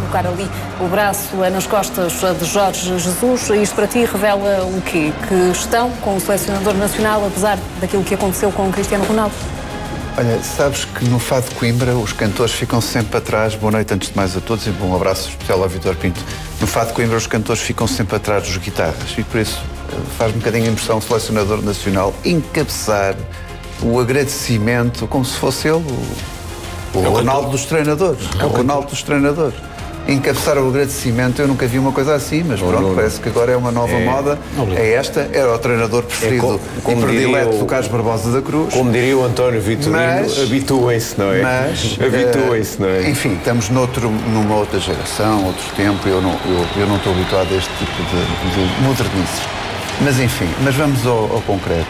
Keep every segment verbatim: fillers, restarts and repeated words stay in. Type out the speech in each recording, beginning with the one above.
colocar ali o braço nas costas de Jorge Jesus. Isto para ti revela o quê? Que estão com o selecionador nacional, apesar daquilo que aconteceu com o Cristiano Ronaldo? Olha, sabes que no Fado de Coimbra os cantores ficam sempre atrás. Boa noite antes de mais a todos e um abraço especial ao Vítor Pinto. No Fado de Coimbra os cantores ficam sempre atrás dos guitarras e por isso faz-me um bocadinho a impressão o selecionador nacional encabeçar o agradecimento como se fosse ele o, o é Ronaldo cantor. dos treinadores. É o Ronaldo dos treinadores. Encabeçar o agradecimento, eu nunca vi uma coisa assim, mas pronto, não, não. parece que agora é uma nova é, moda. Não, é esta, era o treinador preferido é como, como e predileto do Carlos Barbosa da Cruz. Como diria o António Vitorino, habituem-se, não é? Mas, habituem-se, não é? Enfim, estamos noutro, numa outra geração, outro tempo, eu não, eu, eu não estou habituado a este tipo de, de modernices. Mas enfim, mas vamos ao, ao concreto.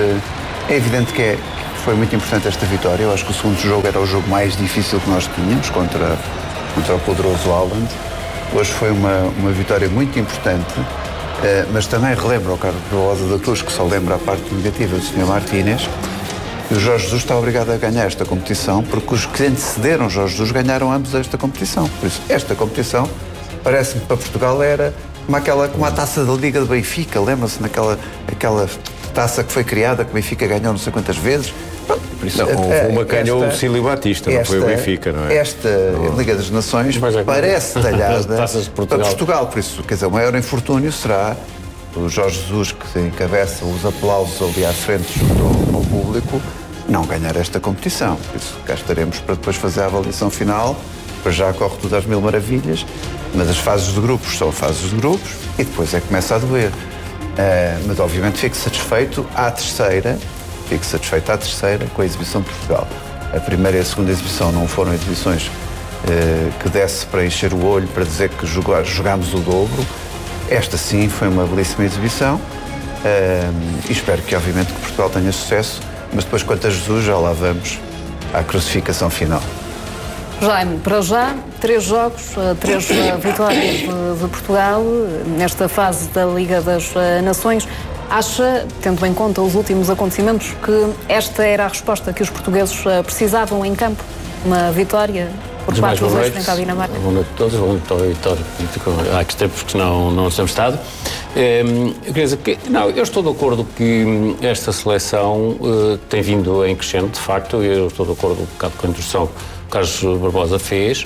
É evidente que é, foi muito importante esta vitória. Eu acho que o segundo jogo era o jogo mais difícil que nós tínhamos contra... contra o poderoso Haaland. Hoje foi uma, uma vitória muito importante, uh, mas também relembro ao Carlos Barbosa da Cruz, que só lembra a parte negativa do senhor Martínez, que o Jorge Jesus está obrigado a ganhar esta competição, porque os que antecederam Jorge Jesus ganharam ambos esta competição. Por isso, esta competição, parece-me que para Portugal era como, aquela, como a taça da Liga de Benfica, lembra-se naquela aquela taça que foi criada, que o Benfica ganhou não sei quantas vezes. Por isso, não, houve uma que ganhou o Cílio Batista, não foi o Benfica, não é? Esta Liga das Nações é parece talhada para Portugal. Por isso, quer dizer, o maior infortúnio será o Jorge Jesus, que encabeça os aplausos ali à frente junto ao público, não ganhar esta competição. Por isso, cá estaremos para depois fazer a avaliação final. Para já corre tudo às mil maravilhas, mas as fases de grupos são fases de grupos e depois é que começa a doer. Uh, mas, obviamente, fico satisfeito à terceira Fico satisfeito à terceira com a exibição de Portugal. A primeira e a segunda exibição não foram exibições eh, que desse para encher o olho, para dizer que jogar, jogámos o dobro. Esta sim foi uma belíssima exibição eh, e espero que obviamente que Portugal tenha sucesso, mas depois quanto a Jesus já lá vamos à crucificação final. Jaime, para já, três jogos, três vitórias de, de Portugal nesta fase da Liga das Nações. Acha, tendo em conta os últimos acontecimentos, que esta era a resposta que os portugueses precisavam em campo? Uma vitória por quatro vezes frente à Dinamarca? Boa noite a todos, boa noite ao Vitório. Há que tempos que não, não temos estado. Eu queria dizer que, não, eu estou de acordo que esta seleção uh, tem vindo em crescendo, de facto. Eu estou de acordo com o bocado com a introdução que o Carlos Barbosa fez.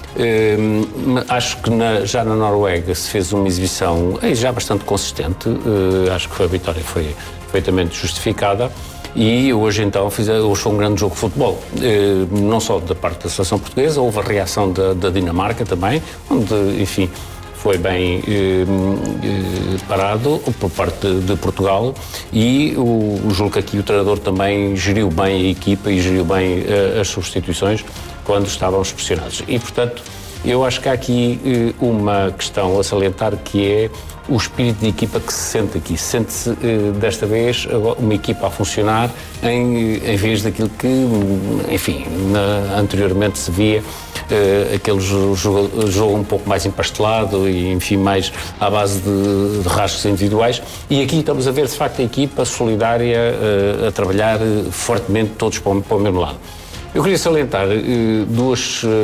Uh, acho que na, já na Noruega se fez uma exibição uh, já bastante consistente, uh, acho que a vitória foi perfeitamente justificada e hoje então fiz, hoje foi um grande jogo de futebol, uh, não só da parte da seleção portuguesa, houve a reação da, da Dinamarca também, onde enfim foi bem uh, uh, parado por parte de, de Portugal e o, o julgo que aqui o treinador também geriu bem a equipa e geriu bem uh, as substituições quando estávamos pressionados. E, portanto, eu acho que há aqui uh, uma questão a salientar que é o espírito de equipa que se sente aqui. Sente-se, uh, desta vez, uma equipa a funcionar em, em vez daquilo que, enfim, na, anteriormente se via, uh, aquele jogo, jogo um pouco mais empastelado e, enfim, mais à base de, de rasgos individuais. E aqui estamos a ver, de facto, a equipa solidária uh, a trabalhar uh, fortemente todos para o, para o mesmo lado. Eu queria salientar uh, duas, uh,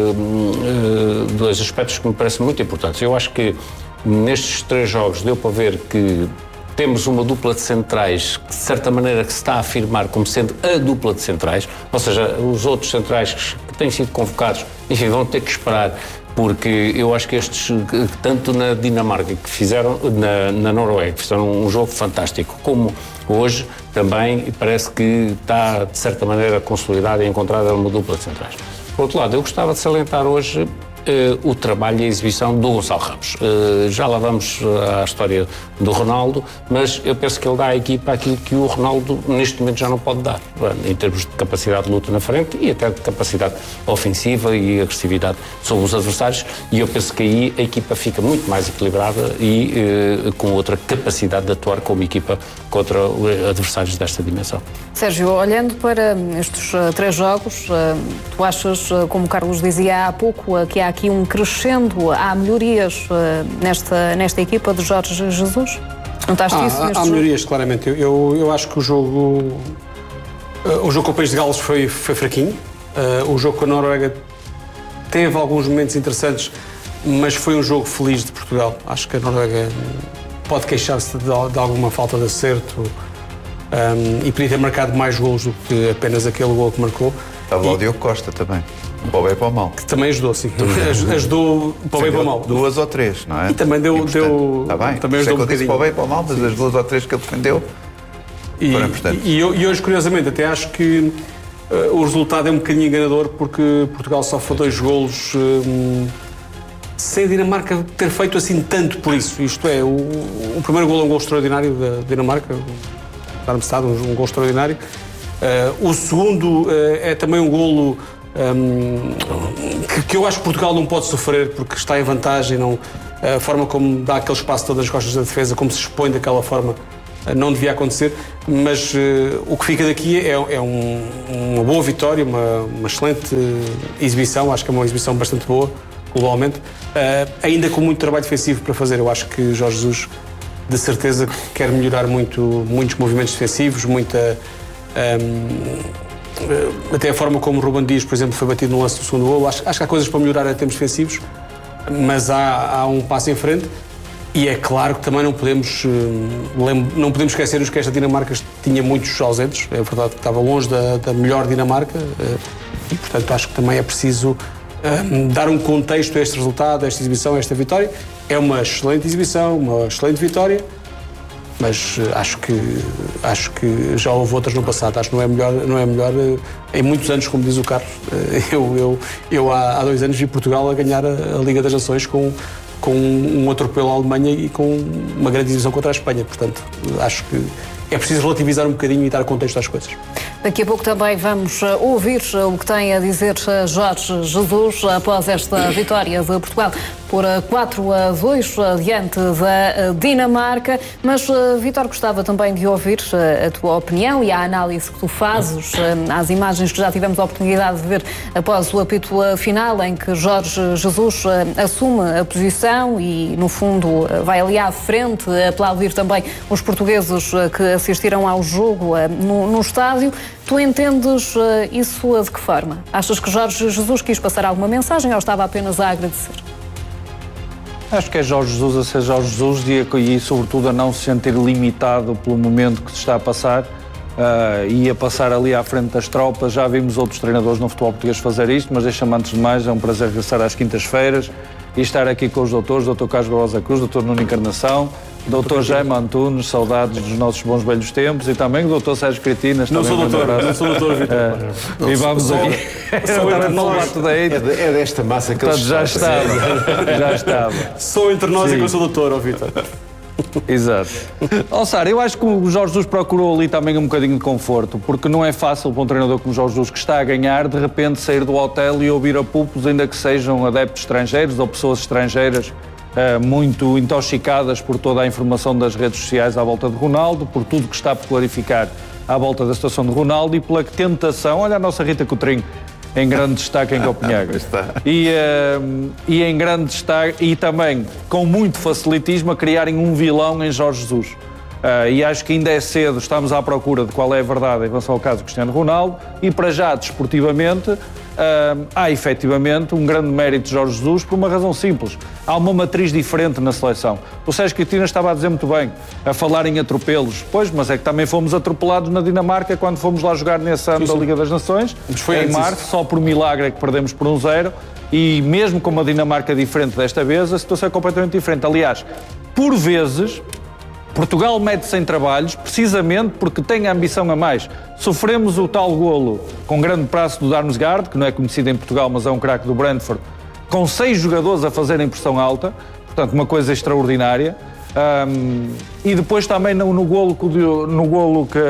uh, dois aspectos que me parecem muito importantes. Eu acho que nestes três jogos deu para ver que temos uma dupla de centrais que, de certa maneira, que se está a afirmar como sendo a dupla de centrais, ou seja, os outros centrais que têm sido convocados, enfim, vão ter que esperar, porque eu acho que estes, tanto na Dinamarca que fizeram, na, na Noruega, que fizeram um jogo fantástico, como hoje também parece que está, de certa maneira, consolidada e encontrada uma dupla de centrais. Por outro lado, eu gostava de salientar hoje Uh, o trabalho e a exibição do Gonçalo Ramos. Uh, já lá vamos à história do Ronaldo, mas eu penso que ele dá à equipa aquilo que o Ronaldo neste momento já não pode dar, em termos de capacidade de luta na frente e até de capacidade ofensiva e agressividade sobre os adversários, e eu penso que aí a equipa fica muito mais equilibrada e uh, com outra capacidade de atuar como equipa contra adversários desta dimensão. Sérgio, olhando para estes uh, três jogos, uh, tu achas, uh, como o Carlos dizia há pouco, uh, que há aqui um crescendo, há melhorias uh, nesta, nesta equipa de Jorge Jesus? Notaste ah, isso neste há jogo? melhorias, claramente. Eu, eu, eu acho que o jogo uh, o jogo com o País de Gales foi, foi fraquinho. Uh, o jogo com a Noruega teve alguns momentos interessantes, mas foi um jogo feliz de Portugal. Acho que a Noruega pode queixar-se de, de alguma falta de acerto um, e podia ter marcado mais golos do que apenas aquele gol que marcou. Estava o Diogo Costa também, para o bem e para o mal. Que também ajudou, sim. Ajudou para o bem e para o mal. Duas ou três, não é? E também deu... E, portanto, deu, está bem, também ajudou um bocadinho. Para o bem e para o mal, mas sim, as duas ou três que ele defendeu e, foram importantes. E, e hoje, curiosamente, até acho que uh, o resultado é um bocadinho enganador, porque Portugal sofreu dois golos um, sem a Dinamarca ter feito assim tanto por isso. Isto é, o, o primeiro golo é um golo extraordinário da Dinamarca, Darmstadt, um, um golo extraordinário. Uh, o segundo uh, é também um golo um, que, que eu acho que Portugal não pode sofrer, porque está em vantagem, não, a forma como dá aquele espaço todas as costas da defesa, como se expõe daquela forma, uh, não devia acontecer, mas uh, o que fica daqui é, é um, uma boa vitória, uma, uma excelente exibição, acho que é uma exibição bastante boa, globalmente, uh, ainda com muito trabalho defensivo para fazer. Eu acho que Jorge Jesus, de certeza, quer melhorar muito, muitos movimentos defensivos, muita... Um, até a forma como o Ruben Dias, por exemplo, foi batido no lance do segundo golo. Acho, acho que há coisas para melhorar em termos defensivos, mas há, há um passo em frente e é claro que também não podemos não podemos esquecer-nos que esta Dinamarca tinha muitos ausentes. É verdade que estava longe da, da melhor Dinamarca e, portanto, acho que também é preciso um, dar um contexto a este resultado, a esta exibição, a esta vitória. É uma excelente exibição, uma excelente vitória, mas acho que, acho que já houve outras no passado. Acho que não é melhor, não é melhor em muitos anos, como diz o Carlos. Eu, eu, eu há, há dois anos vi Portugal a ganhar a, a Liga das Nações com, com um atropelo à Alemanha e com uma grande exibição contra a Espanha. Portanto, acho que é preciso relativizar um bocadinho e dar contexto às coisas. Daqui a pouco também vamos ouvir o que tem a dizer Jorge Jesus após esta vitória de Portugal por quatro a dois diante da Dinamarca. Mas, Vítor, gostava também de ouvir a tua opinião e a análise que tu fazes às imagens que já tivemos a oportunidade de ver após o apito final, em que Jorge Jesus assume a posição e, no fundo, vai ali à frente aplaudir também os portugueses que assistiram ao jogo no, no estádio. Tu entendes isso de que forma? Achas que Jorge Jesus quis passar alguma mensagem ou estava apenas a agradecer? Acho que é Jorge Jesus a ser Jorge Jesus e, sobretudo, a não se sentir limitado pelo momento que se está a passar uh, e a passar ali à frente das tropas. Já vimos outros treinadores no futebol português fazer isto, mas deixa-me antes de mais, é um prazer regressar às quintas-feiras e estar aqui com os doutores, doutor Carlos Barbosa Cruz, doutor Nuno Encarnação, doutor Jaime Antunes, saudades dos nossos bons velhos tempos, e também o doutor Sérgio Cretinas. Não sou doutor, não sou doutor, Vítor. E vamos aqui. É desta massa que eles já estava, já estava. Sou entre nós e que eu sou doutor, ó Vítor. Exato. Ó Sara, eu acho que o Jorge Jesus procurou ali também um bocadinho de conforto, porque não é fácil para um treinador como o Jorge Jesus, que está a ganhar, de repente sair do hotel e ouvir a púlpitos, ainda que sejam adeptos estrangeiros ou pessoas estrangeiras, Uh, muito intoxicadas por toda a informação das redes sociais à volta de Ronaldo, por tudo que está por clarificar à volta da situação de Ronaldo e pela tentação, olha a nossa Rita Coutrinho, em grande destaque em Copenhague. e, uh, e em grande destaque, e também com muito facilitismo, a criarem um vilão em Jorge Jesus. Uh, e acho que ainda é cedo, estamos à procura de qual é a verdade em relação ao caso de Cristiano Ronaldo, e para já, desportivamente, Uh, há efetivamente um grande mérito de Jorge Jesus por uma razão simples. Há uma matriz diferente na seleção. O Sérgio Cretinas estava a dizer muito bem, a falar em atropelos. Pois, mas é que também fomos atropelados na Dinamarca quando fomos lá jogar nesse ano da Liga das Nações, em março, só por milagre é que perdemos por um zero, e mesmo com uma Dinamarca diferente desta vez, a situação é completamente diferente. Aliás, por vezes, Portugal mete-se em trabalhos precisamente porque tem a ambição a mais. Sofremos o tal golo com grande prazo do Damsgaard, que não é conhecido em Portugal, mas é um craque do Brentford, com seis jogadores a fazerem pressão alta, portanto uma coisa extraordinária. Um, e depois também no, no golo, no golo que,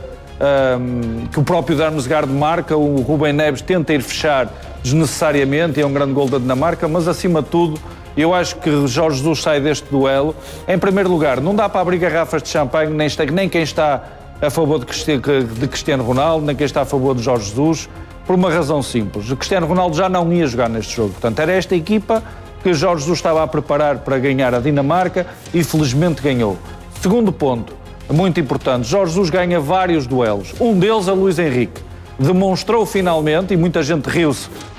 um, que o próprio Damsgaard marca, o Rubem Neves tenta ir fechar desnecessariamente, e é um grande golo da Dinamarca, mas acima de tudo, eu acho que Jorge Jesus sai deste duelo. Em primeiro lugar, não dá para abrir garrafas de champanhe, nem, nem quem está a favor de Cristiano Ronaldo, nem quem está a favor de Jorge Jesus, por uma razão simples. O Cristiano Ronaldo já não ia jogar neste jogo. Portanto, era esta equipa que Jorge Jesus estava a preparar para ganhar a Dinamarca e felizmente ganhou. Segundo ponto, muito importante, Jorge Jesus ganha vários duelos. Um deles, a Luís Henrique. Demonstrou finalmente, e muita gente riu-se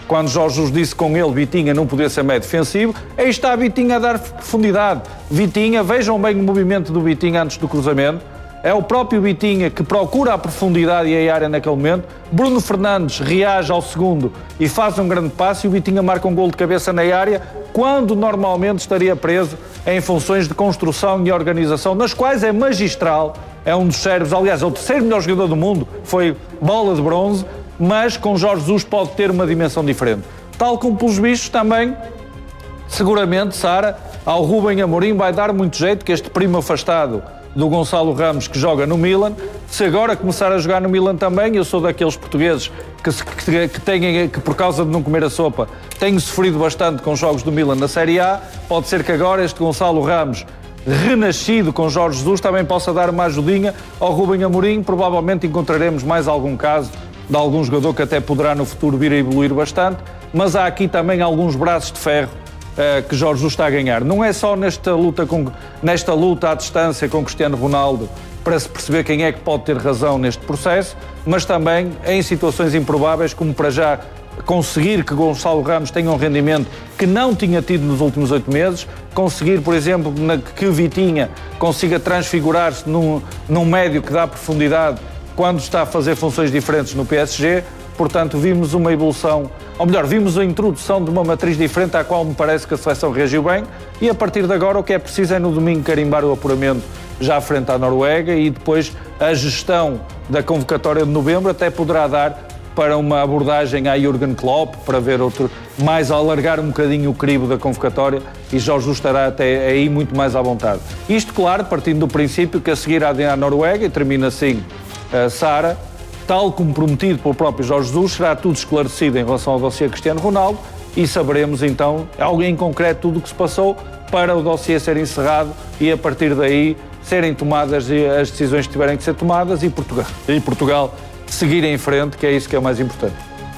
quando Jorge Jesus disse com ele, Vitinha não podia ser médio defensivo, aí está Vitinha a dar profundidade. Vitinha, vejam bem o movimento do Vitinha antes do cruzamento, é o próprio Vitinha que procura a profundidade e a área naquele momento. Bruno Fernandes reage ao segundo e faz um grande passe e o Vitinha marca um golo de cabeça na área, quando normalmente estaria preso em funções de construção e organização, nas quais é magistral, é um dos cérebros, aliás, é o terceiro melhor jogador do mundo, foi bola de bronze, mas com Jorge Jesus pode ter uma dimensão diferente. Tal como pelos bichos também, seguramente, Sara, ao Rubem Amorim vai dar muito jeito que este primo afastado do Gonçalo Ramos, que joga no Milan, se agora começar a jogar no Milan também, eu sou daqueles portugueses que, que, que, têm, que por causa de não comer a sopa, tenho sofrido bastante com jogos do Milan na Série A, pode ser que agora este Gonçalo Ramos, renascido com Jorge Jesus, também possa dar uma ajudinha ao Rubem Amorim. Provavelmente encontraremos mais algum caso de algum jogador que até poderá no futuro vir a evoluir bastante, mas há aqui também alguns braços de ferro Uh, que Jorge Jesus está a ganhar. Não é só nesta luta, com, nesta luta à distância com Cristiano Ronaldo para se perceber quem é que pode ter razão neste processo, mas também em situações improváveis, como para já conseguir que Gonçalo Ramos tenha um rendimento que não tinha tido nos últimos oito meses, conseguir, por exemplo, na, que Vitinha consiga transfigurar-se num, num médio que dá profundidade quando está a fazer funções diferentes no P S G. Portanto, vimos uma evolução, ou melhor, vimos a introdução de uma matriz diferente à qual me parece que a seleção reagiu bem, e a partir de agora o que é preciso é no domingo carimbar o apuramento já à frente à Noruega, e depois a gestão da convocatória de novembro até poderá dar para uma abordagem à Jürgen Klopp, para ver outro, mais alargar um bocadinho o crivo da convocatória, e Jorge Jesus estará até aí muito mais à vontade. Isto, claro, partindo do princípio que a seguir à Noruega, e termina assim a Sara, tal como prometido pelo próprio Jorge Jesus, será tudo esclarecido em relação ao dossiê Cristiano Ronaldo e saberemos então, algo em concreto, tudo o que se passou para o dossiê ser encerrado e a partir daí serem tomadas as decisões que tiverem que ser tomadas e Portugal, e Portugal seguir em frente, que é isso que é o mais importante.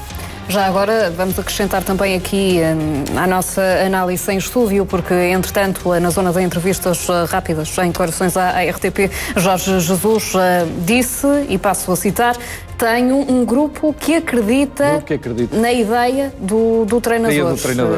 Já agora vamos acrescentar também aqui um, a nossa análise em estúdio, porque, entretanto, na zona de entrevistas uh, rápidas, em declarações à, à R T P, Jorge Jesus uh, disse, e passo a citar, tenho um grupo que acredita, grupo que acredita. na ideia do, do treinador. Ideia do treinador.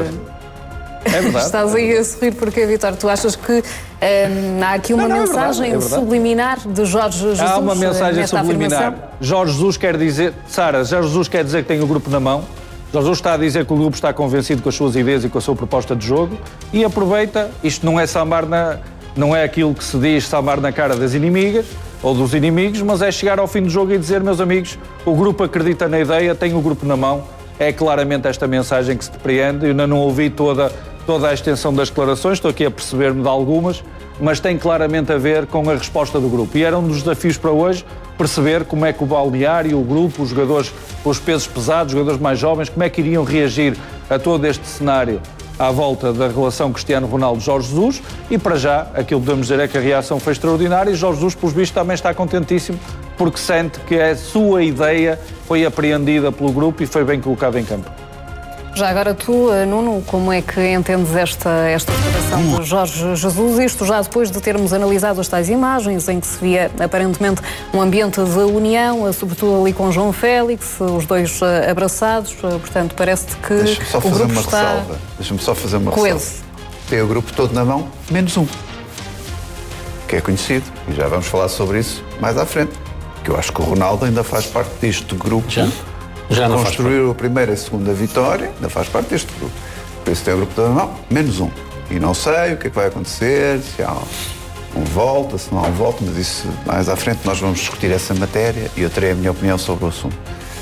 É verdade. Estás aí a sorrir porque, Vítor, tu achas que um, há aqui uma não, não, mensagem é verdade, é subliminar de Jorge Jesus? Há uma mensagem subliminar. Afirmação? Jorge Jesus quer dizer, Sara, Jorge Jesus quer dizer que tem o grupo na mão. Jorge Jesus está a dizer que o grupo está convencido com as suas ideias e com a sua proposta de jogo e aproveita, isto não é sambar na, não é aquilo que se diz sambar na cara das inimigas ou dos inimigos, mas é chegar ao fim do jogo e dizer, meus amigos, o grupo acredita na ideia, tem o grupo na mão. É claramente esta mensagem que se depreende. Eu ainda não ouvi toda toda a extensão das declarações, estou aqui a perceber-me de algumas, mas tem claramente a ver com a resposta do grupo. E era um dos desafios para hoje, perceber como é que o balneário, o grupo, os jogadores, os pesos pesados, os jogadores mais jovens, como é que iriam reagir a todo este cenário à volta da relação Cristiano Ronaldo-Jorge Jesus, e para já, aquilo que podemos dizer é que a reação foi extraordinária e Jorge Jesus, pelos vistos, também está contentíssimo porque sente que a sua ideia foi apreendida pelo grupo e foi bem colocada em campo. Já agora tu, Nuno, como é que entendes esta, esta declaração de Jorge Jesus? Isto já depois de termos analisado as tais imagens em que se via aparentemente um ambiente de união, sobretudo ali com João Félix, os dois abraçados, portanto parece-te que Deixa-me só fazer o grupo uma está ressalva. Deixa-me só fazer uma coeso. ressalva. Tem o grupo todo na mão, menos um, que é conhecido, e já vamos falar sobre isso mais à frente, que eu acho que o Ronaldo ainda faz parte deste grupo. Já? Já não Construiu a primeira e a segunda vitória, ainda faz parte deste grupo. Por isso tem o grupo todo na mão, menos um. E não sei o que é que vai acontecer, se há um volta, se não há um volta, mas isso mais à frente nós vamos discutir essa matéria e eu terei a minha opinião sobre o assunto.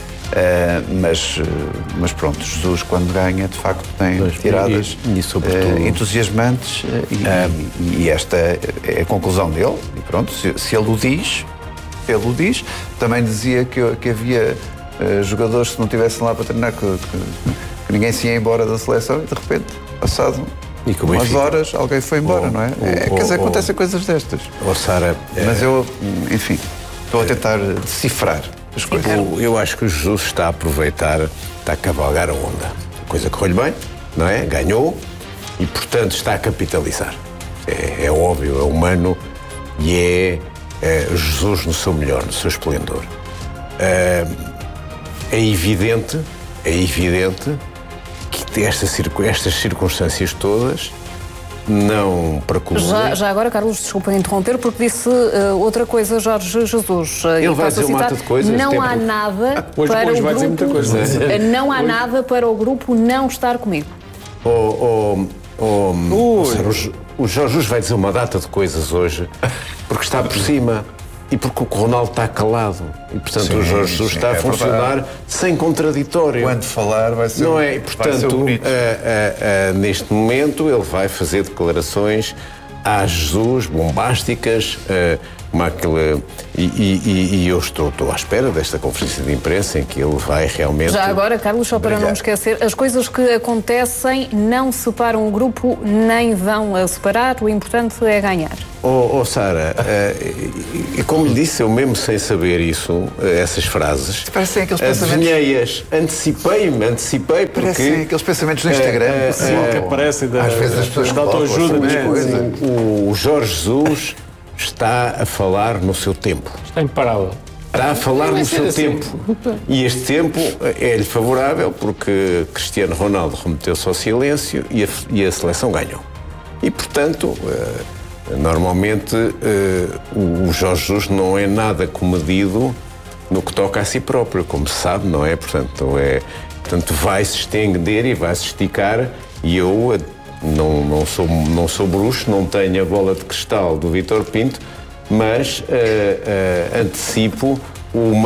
Uh, mas, uh, mas pronto, Jesus quando ganha de facto tem pois, tiradas e, e sobretudo, uh, entusiasmantes uh, e, um, e, e esta é a conclusão dele e pronto, se, se ele o diz, ele o diz. Também dizia que, que havia uh, jogadores que não estivessem lá para treinar, que, que, que ninguém se ia embora da seleção e de repente, passado e umas horas, alguém foi embora, oh, não é? Oh, é quer dizer, oh, acontecem oh, coisas destas. Oh, Sara, mas é... eu, enfim, estou a tentar decifrar as coisas. Eu, eu acho que o Jesus está a aproveitar, está a cavalgar a onda. A coisa correu-lhe bem, não é? Ganhou e, portanto, está a capitalizar. É, é óbvio, é humano e é, é Jesus no seu melhor, no seu esplendor. É, é evidente, é evidente estas, estas circunstâncias todas não precludem... Já, já agora, Carlos, desculpa interromper, porque disse uh, outra coisa, Jorge Jesus. Ele vai dizer uma data de coisas. Não tempo... há nada hoje, para hoje o vai grupo... dizer muita coisa. Não há hoje... nada para o grupo não estar comigo. Oh, oh, oh, oh, seja, o Jorge Jesus vai dizer uma data de coisas hoje, porque está por cima. E porque o Ronaldo está calado. E, portanto, sim, o Jorge Jesus está é a funcionar verdade. Sem contraditório. Quando falar vai ser Não é? E, portanto, uh, uh, uh, neste momento, ele vai fazer declarações a Jesus, bombásticas, uh, como aquele, e, e, e eu estou, estou à espera desta conferência de imprensa em que ele vai realmente... Já agora, Carlos, só para brilhar. Não me esquecer, as coisas que acontecem não separam o grupo, nem vão a separar, o importante é ganhar. Oh, oh Sara, uh, e como lhe disse, eu mesmo sem saber isso, uh, essas frases, parecem aqueles pensamentos... adivinhei-as, antecipei-me, antecipei porque... Parecem aqueles pensamentos no Instagram. Uh, uh, Sim, que aparecem da, às vezes as pessoas da autoajuda, né? O, o Jorge Jesus está a falar no seu tempo. Está imparável. Está a falar no seu assim. tempo. E este tempo é-lhe favorável porque Cristiano Ronaldo remeteu-se ao silêncio e a, e a seleção ganhou. E, portanto... Uh, Normalmente, uh, o Jorge Jesus não é nada comedido no que toca a si próprio, como se sabe, não é? Portanto, é, portanto vai-se estender e vai-se esticar, e eu não, não, sou, não sou bruxo, não tenho a bola de cristal do Vítor Pinto, mas uh, uh, antecipo uma,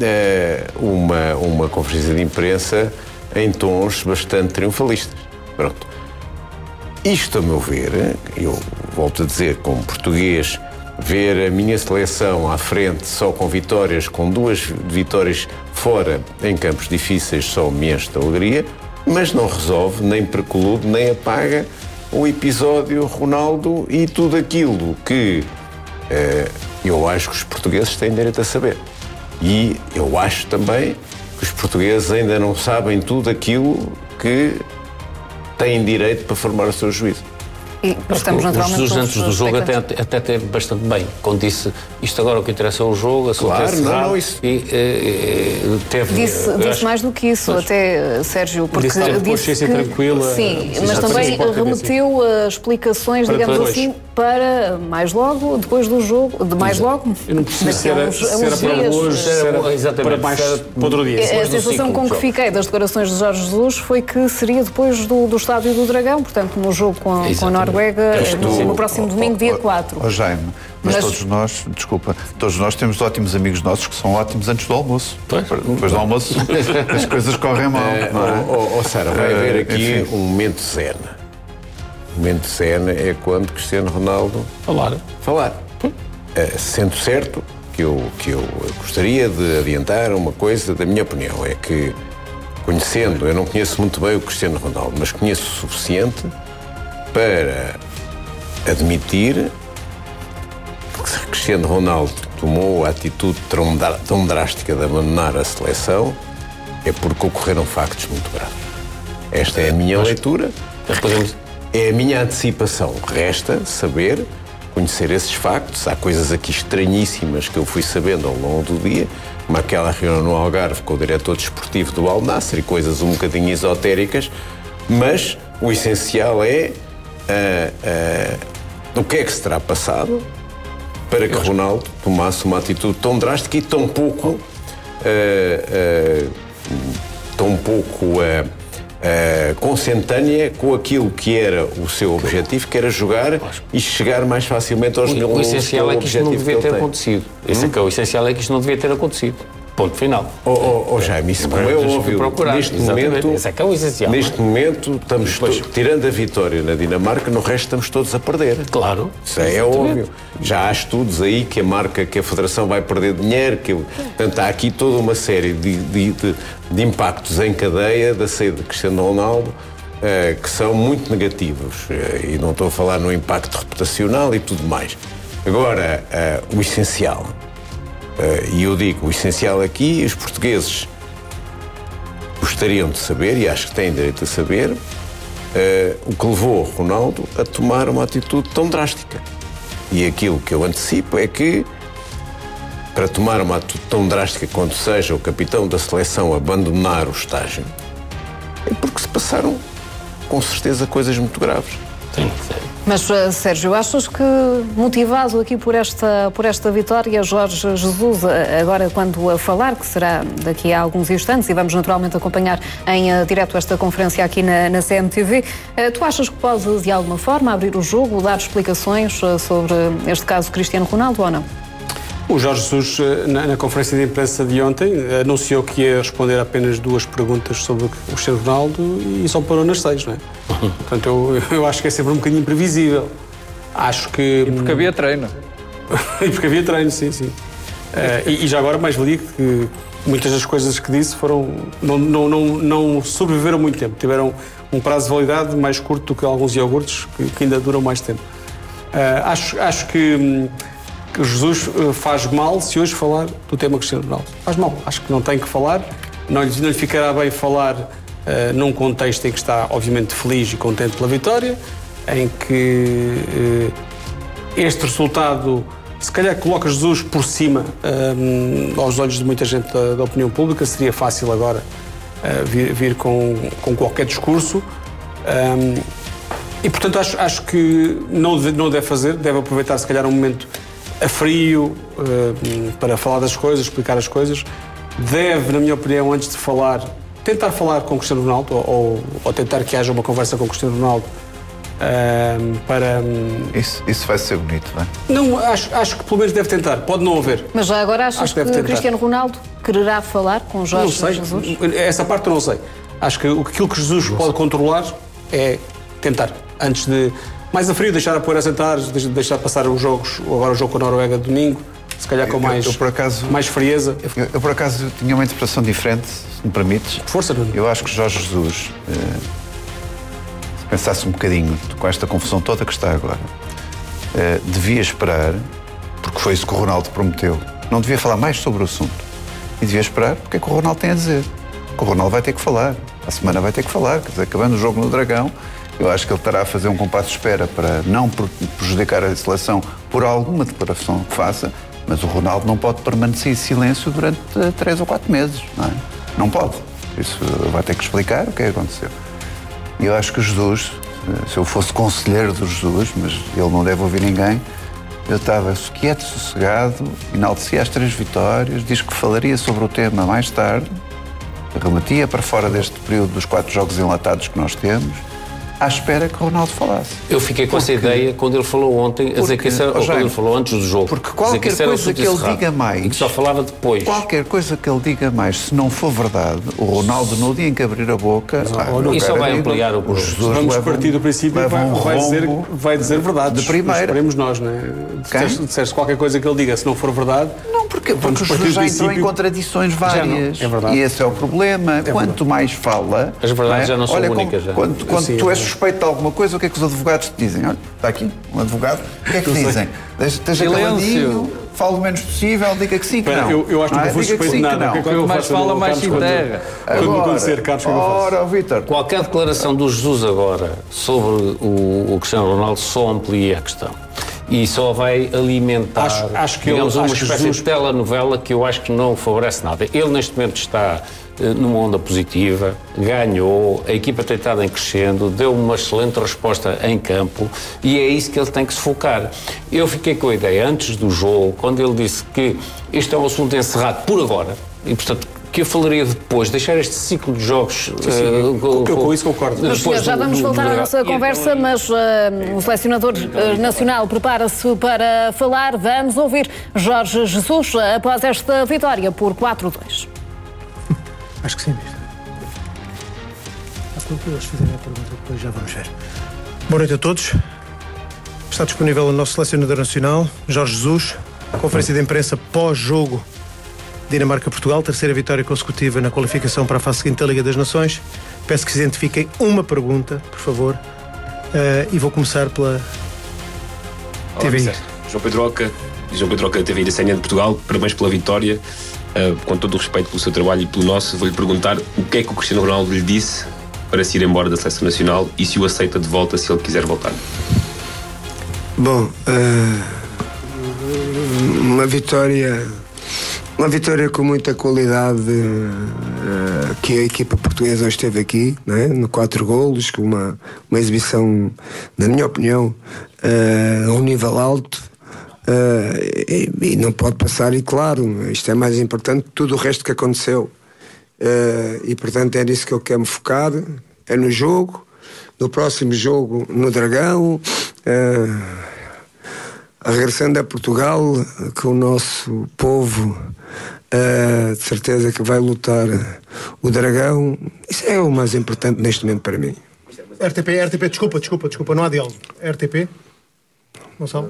uh, uma, uma conferência de imprensa em tons bastante triunfalistas. Pronto. Isto, a meu ver, eu volto a dizer, como português, ver a minha seleção à frente só com vitórias, com duas vitórias fora em campos difíceis, só me enche de alegria, mas não resolve, nem preclude, nem apaga o episódio Ronaldo e tudo aquilo que eh, eu acho que os portugueses têm direito a saber. E eu acho também que os portugueses ainda não sabem tudo aquilo que têm direito para formar o seu juízo. E estamos naturalmente... Os antes do jogo até, até teve bastante bem. Quando disse, isto agora o que interessa é o jogo, a sua claro, não, não, isso... E, e, teve... Disse, disse acho... mais do que isso, mas... até, Sérgio, porque disse, disse consciência que... tranquila. Sim, mas também remeteu a explicações, para digamos depois. assim, para mais logo, depois do jogo, de mais Exato. logo... Eu não percebi se era, se era para hoje, se era exatamente, para mais para outro dia. A, a sensação com que fiquei das declarações de Jorge Jesus foi que seria depois do, do Estádio do Dragão, portanto, no jogo com, com a Noruega, no, no próximo domingo, dia quatro. Ó oh, Jaime, mas, mas todos nós, desculpa, todos nós temos ótimos amigos nossos que são ótimos antes do almoço. Pois. Depois do almoço as coisas correm mal. É, não é? oh, oh, Sara, vai haver aqui enfim. um momento zen. O momento zen é quando Cristiano Ronaldo falar. falar. Uh, sendo certo que eu, que eu gostaria de adiantar uma coisa da minha opinião, é que, conhecendo, eu não conheço muito bem o Cristiano Ronaldo, mas conheço o suficiente para admitir que se Cristiano Ronaldo tomou a atitude tão, tão drástica de abandonar a seleção é porque ocorreram factos muito graves. Esta é a minha Mas, leitura, podemos... é a minha antecipação. Resta saber, conhecer esses factos. Há coisas aqui estranhíssimas que eu fui sabendo ao longo do dia, como aquela reunião no Algarve com o diretor desportivo do Al Nassr e coisas um bocadinho esotéricas, mas o essencial é uh, uh, o que é que se terá passado para que Ronaldo tomasse uma atitude tão drástica e tão pouco uh, uh, tão pouco uh, uh, consentânea com aquilo que era o seu objetivo, que era jogar e chegar mais facilmente aos milhões. O essencial é que isto não devia ter acontecido. Esse é que é o essencial é que isto não devia ter acontecido. Ponto final. Oh, oh, oh Jaime, isso como é óbvio, procurar. neste momento, Esse é que é o essencial, neste não é? momento, estamos to- tirando a vitória na Dinamarca, no resto estamos todos a perder. Claro. Isso é, é óbvio. Já há estudos aí que a marca, que a Federação vai perder dinheiro, que, portanto, há aqui toda uma série de, de, de, de impactos em cadeia da saída de Cristiano Ronaldo uh, que são muito negativos. Uh, e não estou a falar no impacto reputacional e tudo mais. Agora, uh, o essencial... Uh, e eu digo, o essencial aqui, os portugueses gostariam de saber, e acho que têm direito a saber, uh, o que levou Ronaldo a tomar uma atitude tão drástica. E aquilo que eu antecipo é que, para tomar uma atitude tão drástica quando seja o capitão da seleção abandonar o estágio, é porque se passaram com certeza coisas muito graves. Sim, sim. Mas, Sérgio, achas que, motivado aqui por esta, por esta vitória, Jorge Jesus, agora quando a falar, que será daqui a alguns instantes, e vamos naturalmente acompanhar em uh, direto esta conferência aqui na, na C M T V, uh, tu achas que pode, de alguma forma, abrir o jogo, dar explicações uh, sobre este caso Cristiano Ronaldo ou não? O Jorge Jesus, na, na conferência de imprensa de ontem, anunciou que ia responder apenas duas perguntas sobre o Cristiano Ronaldo e só parou nas seis, não é? Portanto, eu, eu acho que é sempre um bocadinho imprevisível. Acho que... E porque havia treino. E porque havia treino, sim, sim. Uh, e, e já agora, mais valia que muitas das coisas que disse foram... Não, não, não, não sobreviveram muito tempo. Tiveram um prazo de validade mais curto do que alguns iogurtes, que, que ainda duram mais tempo. Uh, acho, acho que... que Jesus faz mal se hoje falar do tema Cristiano Ronaldo. Faz mal. Acho que não tem que falar. Não lhe, não lhe ficará bem falar uh, num contexto em que está, obviamente, feliz e contente pela vitória, em que uh, este resultado, se calhar, coloca Jesus por cima um, aos olhos de muita gente da, da opinião pública. Seria fácil agora uh, vir, vir com, com qualquer discurso. Um, e, portanto, acho, acho que não deve, não deve fazer. Deve aproveitar, se calhar, um momento a frio, uh, para falar das coisas, explicar as coisas. Deve, na minha opinião, antes de falar, tentar falar com o Cristiano Ronaldo ou, ou tentar que haja uma conversa com o Cristiano Ronaldo uh, para... Um... Isso, isso vai ser bonito, não é? Não, acho, acho que pelo menos deve tentar. Pode não haver. Mas já agora achas acho que, que Cristiano Ronaldo quererá falar com Jorge não sei. Jesus? Essa parte eu não sei. Acho que aquilo que Jesus pode controlar é tentar, antes de... Mais a frio, deixar a poeira sentar, deixar passar os jogos, agora o jogo com a Noruega domingo, se calhar com mais, eu, eu, por acaso, mais frieza. Eu, eu, por acaso, tinha uma interpretação diferente, se me permites. Força, Nuno. Eu acho que Jorge Jesus, eh, se pensasse um bocadinho com esta confusão toda que está agora, eh, devia esperar, porque foi isso que o Ronaldo prometeu, não devia falar mais sobre o assunto. E devia esperar porque é que o Ronaldo tem a dizer. Porque o Ronaldo vai ter que falar, a semana vai ter que falar, quer dizer, acabando o jogo no Dragão, eu acho que ele estará a fazer um compasso de espera para não prejudicar a seleção por alguma declaração que faça, mas o Ronaldo não pode permanecer em silêncio durante três ou quatro meses, não é? Não pode. Isso vai ter que explicar o que é que aconteceu. E eu acho que Jesus, se eu fosse conselheiro do Jesus, mas ele não deve ouvir ninguém, eu estava quieto, sossegado, enaltecia as três vitórias, diz que falaria sobre o tema mais tarde, rematia para fora deste período dos quatro jogos enlatados que nós temos, à espera que o Ronaldo falasse. Eu fiquei com porque, essa ideia quando ele falou ontem, a dizer que isso era, ou quando ele falou antes do jogo. Porque qualquer que coisa que ele diga mais... E que só falava depois. Qualquer coisa que ele diga mais, se não for verdade, o Ronaldo, no dia em que abrir a boca... Ah, isso só vai ampliar o problema. Vamos partir do princípio que vai, um vai, dizer, vai dizer verdades. De primeira. Esperemos nós, não é? Disseste, disseste qualquer coisa que ele diga, se não for verdade... Não, porque, porque o Jesus já entrou em contradições várias. É verdade. E esse é o problema. É Quanto mais fala... As verdades é? já não são Olha, únicas. Já. Quando, quando Sim, tu é és suspeito de alguma coisa, o que é que os advogados te dizem? Olha, está aqui um advogado. O que é que dizem? Esteja caladinho, fale o menos possível, diga que sim, que não. Eu, eu acho que não, não vou suspeito de nada. O que eu mais fala, mais se enterra. Quando me acontecer, Carlos, o que eu faço? Ora, Vítor. Qualquer declaração do Jesus agora sobre o, o Cristiano Ronaldo só amplia a questão. E só vai alimentar, acho, acho que digamos, ele, uma acho espécie Jesus... de telenovela que eu acho que não favorece nada. Ele, neste momento, está uh, numa onda positiva, ganhou, a equipa tem estado em crescendo, deu uma excelente resposta em campo e é isso que ele tem que se focar. Eu fiquei com a ideia, antes do jogo, quando ele disse que este é um assunto encerrado por agora, e, portanto, que eu falaria depois, deixar este ciclo de jogos... Sim, sim. Uh, com, com, com isso concordo. Mas, senhor, já vamos do, voltar do... à nossa conversa, mas uh, o selecionador uh, nacional prepara-se para falar. Vamos ouvir Jorge Jesus após esta vitória por quatro a dois. Acho que sim, mister. Eles fizerem a pergunta, depois já vamos ver. Boa noite a todos. Está disponível o nosso selecionador nacional, Jorge Jesus, conferência de imprensa pós-jogo Dinamarca-Portugal, terceira vitória consecutiva na qualificação para a fase seguinte da Liga das Nações. Peço que se identifiquem uma pergunta, por favor, uh, e vou começar pela T V I. Olá, João Pedro Oca, João Pedro Oca da T V I da C N N de Portugal, parabéns pela vitória, uh, com todo o respeito pelo seu trabalho e pelo nosso, vou-lhe perguntar o que é que o Cristiano Ronaldo lhe disse para se ir embora da Seleção Nacional e se o aceita de volta se ele quiser voltar. Bom, uh, uma vitória Uma vitória com muita qualidade, uh, que a equipa portuguesa hoje esteve aqui, né? No quatro golos, com uma, uma exibição, na minha opinião, uh, a um nível alto. Uh, e, e não pode passar, e claro, isto é mais importante que tudo o resto que aconteceu. Uh, e portanto é nisso que eu quero me focar, é no jogo, no próximo jogo no Dragão, uh, regressando a Portugal, com o nosso povo, uh, de certeza que vai lutar o Dragão. Isso é o mais importante neste momento para mim. R T P, R T P, desculpa, desculpa, desculpa, não há diálogo. R T P, Gonçalo.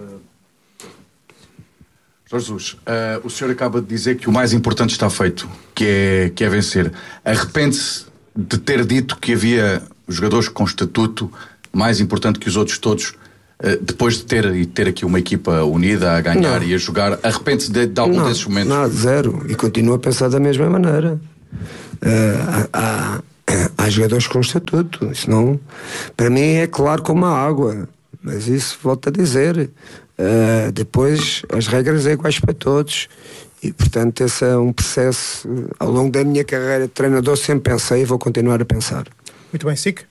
Jorge Jesus, uh, o senhor acaba de dizer que o mais importante está feito, que é, que é vencer. Arrepende-se de ter dito que havia jogadores com estatuto mais importante que os outros todos, uh, depois de ter, e ter aqui uma equipa unida a ganhar não. e a jogar? Arrepende-se de, de algum não, desses momentos? Não, zero. E continuo a pensar da mesma maneira. Uh, há, há, há jogadores com estatuto. Isso não, para mim é claro como a água. Mas isso, volto a dizer... Uh, depois as regras são iguais para todos e portanto esse é um processo. Ao longo da minha carreira de treinador sempre pensei e vou continuar a pensar. Muito bem, Sic.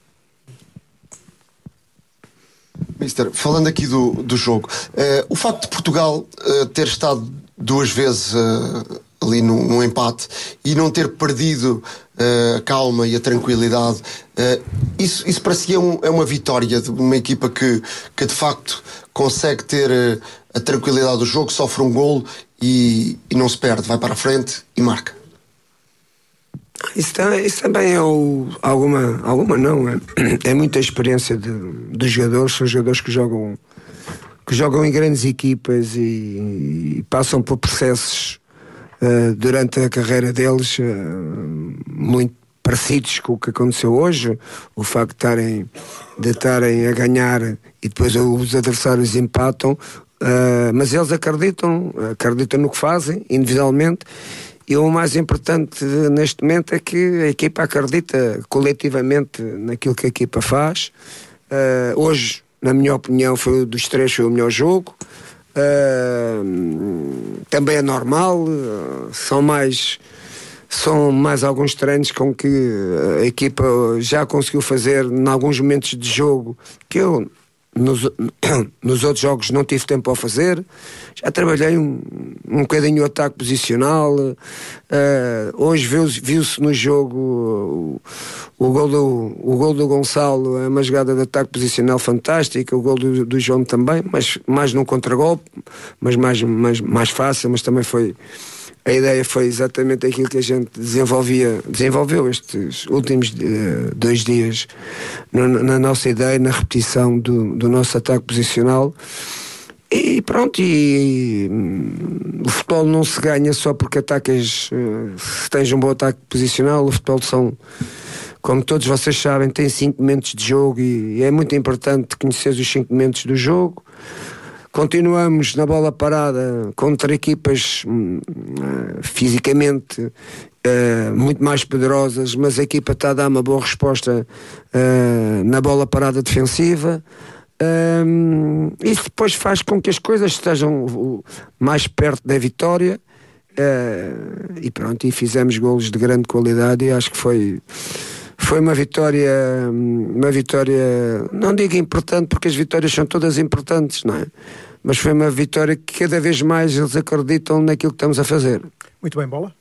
Mister, falando aqui do, do jogo, uh, o facto de Portugal uh, ter estado duas vezes uh, ali num, num empate e não ter perdido uh, a calma e a tranquilidade, uh, isso, isso para si é, um, é uma vitória de uma equipa que, que de facto consegue ter uh, a tranquilidade do jogo, sofre um golo e, e não se perde, vai para a frente e marca. Isso, isso também é o, alguma, alguma não, é, é muita experiência de, dos jogadores, são jogadores que jogam, que jogam em grandes equipas e, e passam por processos uh, durante a carreira deles uh, muito parecidos com o que aconteceu hoje, o facto de estarem, de estarem a ganhar e depois os adversários empatam, uh, mas eles acreditam, acreditam no que fazem, individualmente, e o mais importante neste momento é que a equipa acredita coletivamente naquilo que a equipa faz. Uh, hoje, na minha opinião, foi dos três foi o melhor jogo. Uh, também é normal, uh, são mais... São mais alguns treinos com que a equipa já conseguiu fazer em alguns momentos de jogo que eu nos, nos outros jogos não tive tempo a fazer. Já trabalhei um, um bocadinho o ataque posicional. Uh, hoje viu-se, viu-se no jogo o, o, gol do, o gol do Gonçalo, é uma jogada de ataque posicional fantástica, o gol do, do João também, mas mais num contragolpe, mas mais, mais, mais fácil, mas também foi... A ideia foi exatamente aquilo que a gente desenvolvia, desenvolveu estes últimos uh, dois dias no, na nossa ideia, na repetição do, do nosso ataque posicional. E pronto, e, e um, o futebol não se ganha só porque atacas, uh, se tens um bom ataque posicional. O futebol são, como todos vocês sabem, tem cinco momentos de jogo e, e é muito importante conhecer os cinco momentos do jogo. Continuamos na bola parada contra equipas uh, fisicamente uh, muito mais poderosas, mas a equipa está a dar uma boa resposta uh, na bola parada defensiva. Um, isso depois faz com que as coisas estejam uh, mais perto da vitória. Uh, e pronto, e fizemos golos de grande qualidade e acho que foi... Foi uma vitória, uma vitória, não digo importante, porque as vitórias são todas importantes, não é? Mas foi uma vitória que cada vez mais eles acreditam naquilo que estamos a fazer. Muito bem, Bola.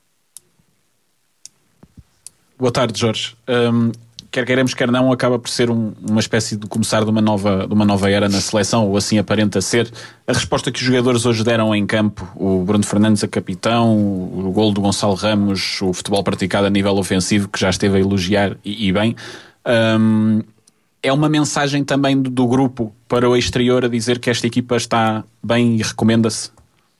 Boa tarde, Jorge. Um, quer queiramos, quer não, acaba por ser um, uma espécie de começar de uma, nova, de uma nova era na seleção, ou assim aparenta ser. A resposta que os jogadores hoje deram em campo, o Bruno Fernandes a capitão, o, o golo do Gonçalo Ramos, o futebol praticado a nível ofensivo, que já esteve a elogiar, e, e bem, um, é uma mensagem também do, do grupo para o exterior a dizer que esta equipa está bem e recomenda-se?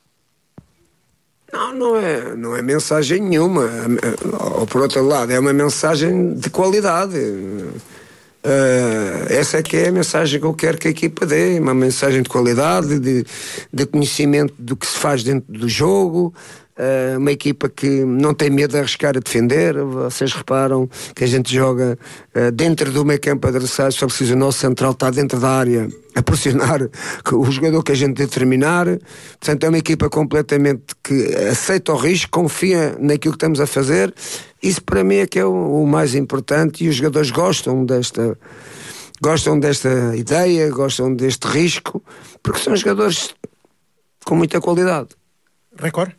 Não, não é, não é mensagem nenhuma. Ou por outro lado, é uma mensagem de qualidade. Uh, essa é que é a mensagem que eu quero que a equipa dê. Uma mensagem de qualidade, de, de conhecimento do que se faz dentro do jogo. Uh, uma equipa que não tem medo de arriscar a defender. Vocês reparam que a gente joga uh, dentro do meio campo adversário, só precisa o nosso central estar dentro da área a pressionar o jogador que a gente determinar. Portanto, é uma equipa completamente que aceita o risco, confia naquilo que estamos a fazer. Isso para mim é que é o, o mais importante, e os jogadores gostam desta gostam desta ideia, gostam deste risco, porque são jogadores com muita qualidade. Record.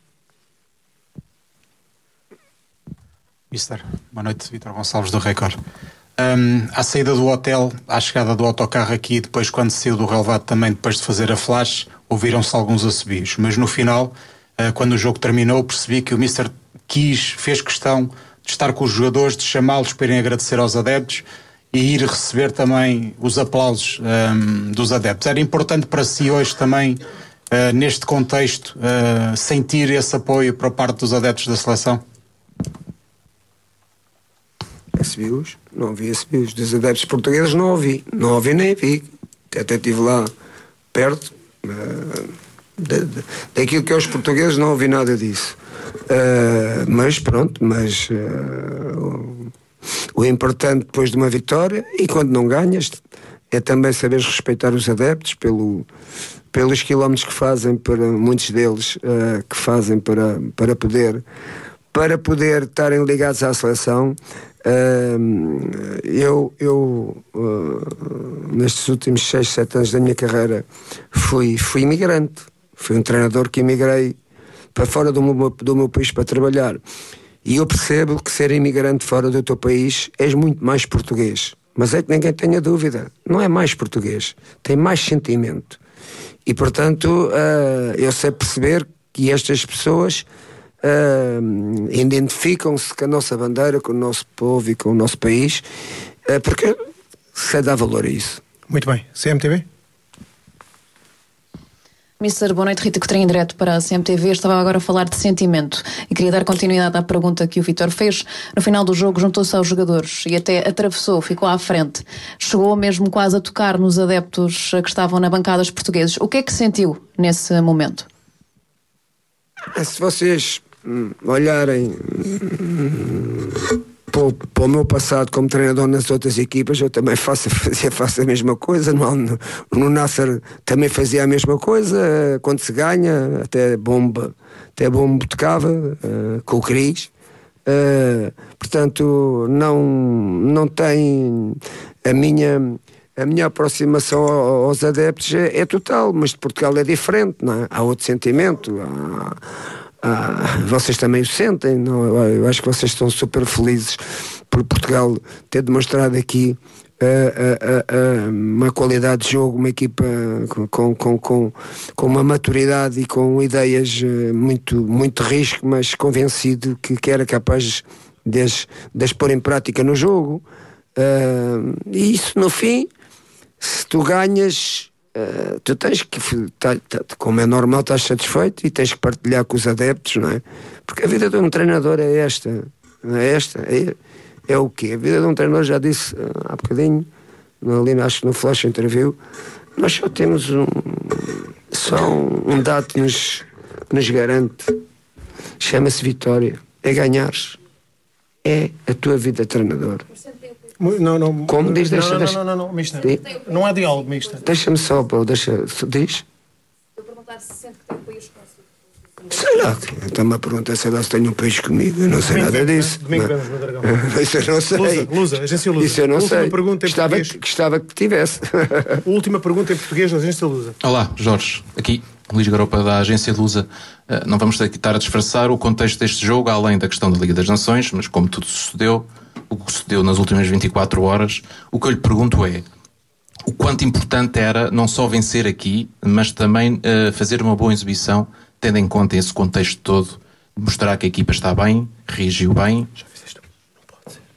Mister, boa noite, Vítor Gonçalves do Record. Um, à saída do hotel, à chegada do autocarro aqui, depois quando saiu do relevado também, depois de fazer a flash, ouviram-se alguns assobios, mas no final, uh, quando o jogo terminou, percebi que o Mister quis, fez questão de estar com os jogadores, de chamá-los para irem agradecer aos adeptos e ir receber também os aplausos um, dos adeptos. Era importante para si hoje também, uh, neste contexto, uh, sentir esse apoio por parte dos adeptos da seleção? Assobios? Não ouvi assobios. Dos adeptos portugueses não ouvi. Não ouvi nem vi. Até estive lá perto. Uh, de, de, daquilo que é os portugueses não ouvi nada disso. Uh, mas pronto, mas uh, o, o importante depois de uma vitória, e quando não ganhas, é também saberes respeitar os adeptos pelo, pelos quilómetros que fazem, para muitos deles uh, que fazem para, para poder para poder estarem ligados à seleção. Uh, eu, eu uh, nestes últimos seis, sete anos da minha carreira fui, fui imigrante, fui um treinador que imigrei para fora do meu, do meu país para trabalhar, e eu percebo que ser imigrante fora do teu país és muito mais português, mas é que ninguém tenha dúvida, não é mais português, tem mais sentimento, e portanto uh, eu sei perceber que estas pessoas Uh, identificam-se com a nossa bandeira, com o nosso povo e com o nosso país, uh, porque se dá valor a isso. Muito bem. C M T V? Mister, boa noite. Rita Cotrim, direto para a C M T V. Estava agora a falar de sentimento e queria dar continuidade à pergunta que o Vítor fez. No final do jogo juntou-se aos jogadores e até atravessou, ficou à frente. Chegou mesmo quase a tocar nos adeptos que estavam na bancada, os portugueses. O que é que sentiu nesse momento? Se vocês hum, olharem hum, para, para o meu passado como treinador nas outras equipas, eu também faço, fazia, faço a mesma coisa. No, no, no Nasser também fazia a mesma coisa. Quando se ganha, até bomba, até bomba tocava uh, com o Cris. Uh, portanto, não, não tem a minha. A minha aproximação aos adeptos é, é total, mas de Portugal é diferente, não é? Há outro sentimento, há, há, vocês também o sentem, não? Eu, eu acho que vocês estão super felizes por Portugal ter demonstrado aqui uh, uh, uh, uh, uma qualidade de jogo, uma equipa com, com, com, com uma maturidade e com ideias uh, muito, muito risco, mas convencido que, que era capaz de as, de as pôr em prática no jogo. Uh, e isso no fim, se tu ganhas, uh, tu tens que, tá, tá, como é normal, estás satisfeito e tens que partilhar com os adeptos, não é? Porque a vida de um treinador é esta, não é esta, é, é o quê? A vida de um treinador, já disse uh, há bocadinho, ali, acho que no Flash Interview, nós só temos um, só um, um dado que nos, nos garante, chama-se vitória, é ganhares, é a tua vida de treinador. Não, não. Como diz, deixa, não, não, deixa. não, não, não, mister. Não há diálogo, mister. Deixa-me só, deixa, diz. Eu perguntar se sente que tem um país com Sei lá, está-me a perguntar sei lá se tenho um país comigo, eu não sei domingo, nada disso. Domingo vemos no Dragão. Isso eu não sei. Lusa, Lusa, agência Lusa. Isso eu não Última sei. Pergunta em gostava, português. que, gostava que tivesse. Última pergunta em português da agência Lusa. Olá, Jorge. Aqui, Luís Garopa da agência Lusa. Uh, não vamos ter que estar a disfarçar o contexto deste jogo, além da questão da Liga das Nações, mas como tudo sucedeu, o que sucedeu nas últimas vinte e quatro horas, o que eu lhe pergunto é o quanto importante era não só vencer aqui, mas também uh, fazer uma boa exibição, tendo em conta esse contexto todo, mostrar que a equipa está bem, reagiu bem. Já fizeste? Não pode ser.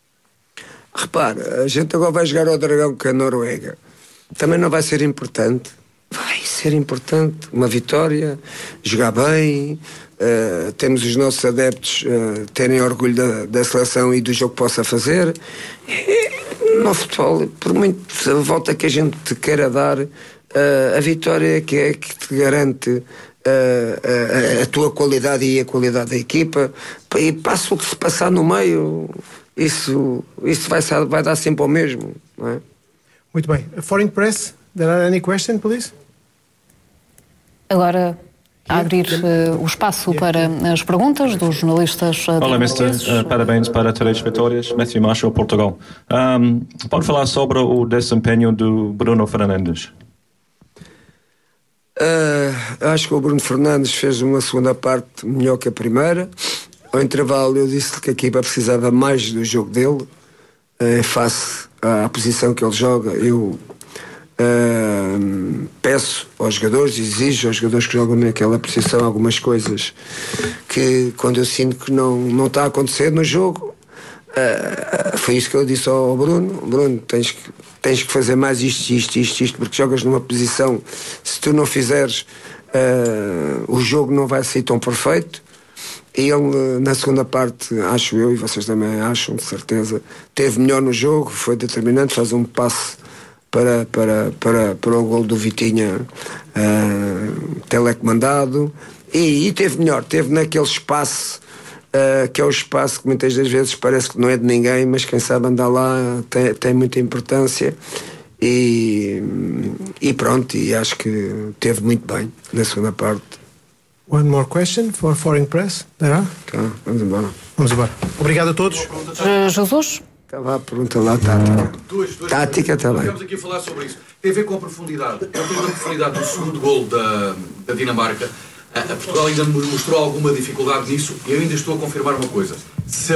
Repara, a gente agora vai jogar ao Dragão com a Noruega. Também não vai ser importante? Vai ser importante. Uma vitória, jogar bem, uh, temos os nossos adeptos uh, terem orgulho da, da seleção e do jogo que possa fazer. E, no futebol, por muita volta que a gente te queira dar, uh, a vitória que é que te garante Uh, a, a, a tua qualidade e a qualidade da equipa, e passa o que se passar no meio, isso, isso vai, vai dar sempre ao mesmo, não é? Muito bem. Foreign press, there are any question, please? Agora, a abrir uh, o espaço para as perguntas dos jornalistas. Uh, Olá, mister Uh, parabéns para três vitórias. Matthew Marshall, Portugal. Um, pode falar sobre o desempenho do Bruno Fernandes? Uh, acho que o Bruno Fernandes fez uma segunda parte melhor que a primeira. Ao intervalo eu disse que a equipa precisava mais do jogo dele, uh, face à posição que ele joga. Eu Uh, peço aos jogadores, exijo aos jogadores que jogam naquela posição algumas coisas que, quando eu sinto que não, não está a acontecer no jogo, uh, foi isso que eu disse ao Bruno: Bruno, tens que, tens que fazer mais isto, isto, isto, isto, porque jogas numa posição, se tu não fizeres, uh, o jogo não vai sair tão perfeito. E ele, na segunda parte, acho eu, e vocês também acham, de certeza, teve melhor no jogo, foi determinante, faz um passe Para, para, para, para o gol do Vitinha, uh, telecomandado, e, e teve melhor, teve naquele espaço, uh, que é o espaço que muitas das vezes parece que não é de ninguém, mas quem sabe andar lá tem, tem muita importância, e, e pronto, e acho que teve muito bem na segunda parte. One more question for Foreign Press. Tá, vamos embora. Vamos embora. Obrigado a todos. Uh, Jesus? Estava a pergunta lá, tática. Duas, duas tática também. Estamos aqui a falar sobre isso. Tem a ver com a profundidade. Eu tenho a profundidade do segundo gol da, da Dinamarca. A, a Portugal ainda mostrou alguma dificuldade nisso, e eu ainda estou a confirmar uma coisa. Se